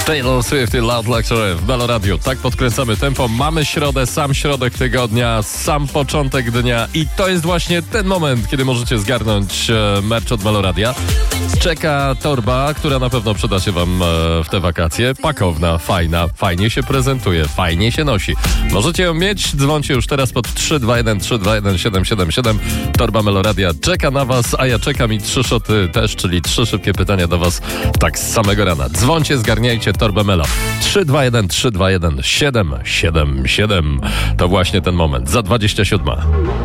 Taylor Swift i Loud Luxury w Melo Radio. Tak podkręcamy tempo. Mamy środę, sam środek tygodnia, sam początek dnia i to jest właśnie ten moment, kiedy możecie zgarnąć merch od Melo Radia. Czeka torba, która na pewno przyda się wam w te wakacje. Pakowna, fajna, fajnie się prezentuje, fajnie się nosi. Możecie ją mieć, dzwońcie już teraz pod 321 321 777. Torba Melo Radia czeka na was, a ja czekam i 3 szoty też, czyli 3 szybkie pytania do was tak z samego rana. Dzwońcie, zgarniajcie torbę Melo. 321 321 777. To właśnie ten moment. Za 27.